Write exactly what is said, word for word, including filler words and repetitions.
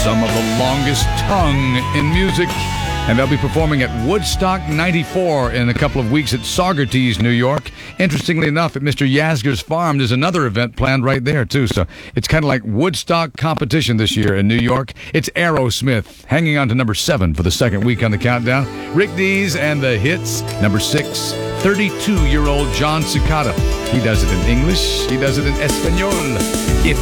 some of the longest tongue in music. And they'll be performing at Woodstock ninety-four in a couple of weeks at Saugerties, New York. Interestingly enough, at Mister Yasgur's farm, there's another event planned right there, too. So it's kind of like Woodstock competition this year in New York. It's Aerosmith, hanging on to number seven for the second week on the countdown. Rick Dees and the hits. Number six, thirty-two-year-old John Cicada. He does it in English. He does it in Espanol. If